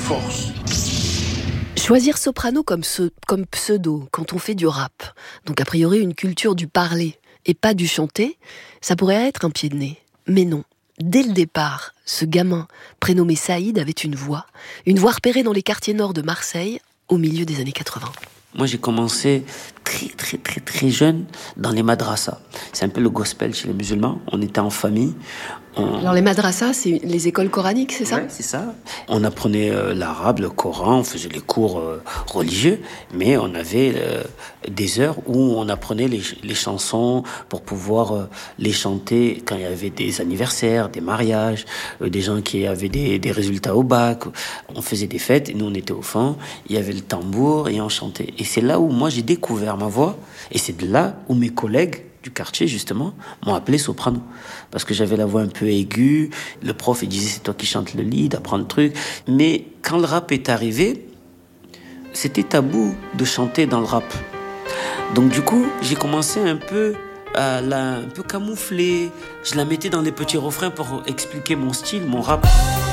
force. Choisir soprano comme pseudo quand on fait du rap, donc a priori une culture du parler et pas du chanter, ça pourrait être un pied de nez. Mais non. Dès le départ, ce gamin, prénommé Saïd, avait une voix repérée dans les quartiers nord de Marseille au milieu des années 80. Moi, j'ai commencé très jeune dans les madrasas. C'est un peu le gospel chez les musulmans. On était en famille. Alors les madrasas, c'est les écoles coraniques, c'est ça ? Ouais, c'est ça. On apprenait l'arabe, le Coran, on faisait les cours religieux, mais on avait des heures où on apprenait les chansons pour pouvoir les chanter quand il y avait des anniversaires, des mariages, des gens qui avaient des résultats au bac. On faisait des fêtes et nous on était au fond, il y avait le tambour et on chantait. Et c'est là où moi j'ai découvert ma voix et c'est de là où mes collègues du quartier, justement, m'ont appelé soprano. Parce que j'avais la voix un peu aiguë. Le prof, il disait, c'est toi qui chantes le lead, apprends le truc. Mais quand le rap est arrivé, c'était tabou de chanter dans le rap. Donc du coup, j'ai commencé un peu à un peu camoufler. Je la mettais dans les petits refrains pour expliquer mon style, mon rap.